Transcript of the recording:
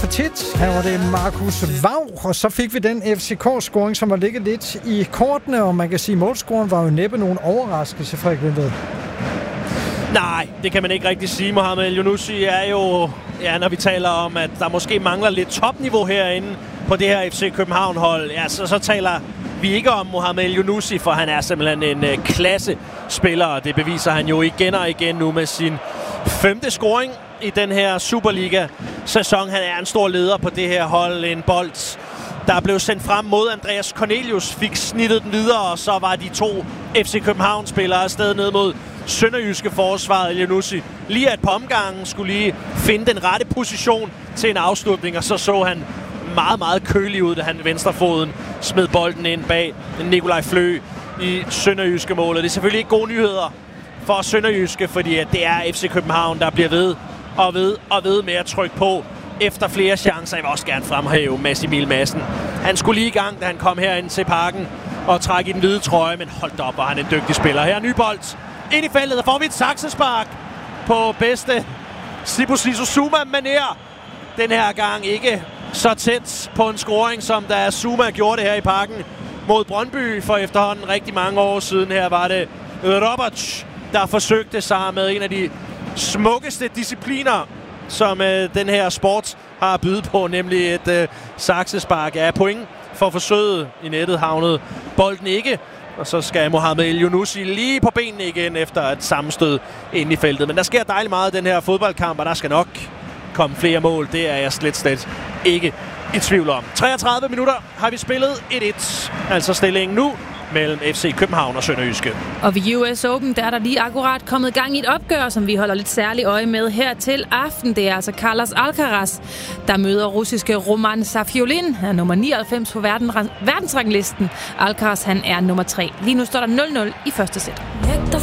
Petit. Her var det Markus Waugh, og så fik vi den FCK-scoring, som var ligget lidt i kortene, og man kan sige, at målscoren var jo næppe nogen overraskelse, Frederik Vindved. Nej, det kan man ikke rigtig sige. Mohamed El-Yunusi er jo, når vi taler om, at der måske mangler lidt topniveau herinde på det her FC København-hold, så taler vi ikke om Mohamed El-Yunusi, for han er simpelthen en klassespiller, og det beviser han jo igen og igen nu med sin 5. scoring i den her Superliga-sæson. Han er en stor leder på det her hold. En bold, der blev sendt frem mod Andreas Cornelius, fik snittet den videre, og så var de 2 FC København-spillere afsted ned mod sønderjyske forsvaret. El-Yunusi lige et par omgange skulle lige finde den rette position til en afslutning, og så han meget, meget kølig ud, da han venstrefoden smed bolden ind bag Nikolaj Flø i sønderjyske målet. Det er selvfølgelig ikke gode nyheder for sønderjyske, fordi at det er FC København, der bliver ved med at trykke på efter flere chancer. Jeg vil også gerne fremhæve Mads Emil Madsen. Han skulle lige i gang, da han kom herind til parken og trække i den hvide trøje, men holdt op, og han er en dygtig spiller. Her er ny bold ind i feltet, der får vi et saksespark på bedste Sibusiso Zuma-manér. Den her gang ikke så tæt på en scoring, som da Zuma gjorde det her i parken mod Brøndby for efterhånden rigtig mange år siden. Her var det Roberts, der forsøgte sig med en af de smukkeste discipliner, som den her sport har at byde på, nemlig et saksespark. Ja, point for forsøget. I nettet havnede bolden ikke, og så skal Mohamed El-Yunusi lige på benene igen efter et sammenstød ind i feltet. Men der sker dejligt meget i den her fodboldkamp, og der skal nok komme flere mål. Det er jeg slet ikke i tvivl om. 33 minutter har vi spillet 1-1. Altså stillingen nu mellem FC København og Sønderjyske. Og ved US Open, der er der lige akkurat kommet gang i et opgør, som vi holder lidt særligt øje med her til aften. Det er altså Carlos Alcaraz, der møder russiske Roman Safiullin. Han er nummer 99 på verdensranglisten. Alcaraz, han er nummer 3. Lige nu står der 0-0 i første sæt.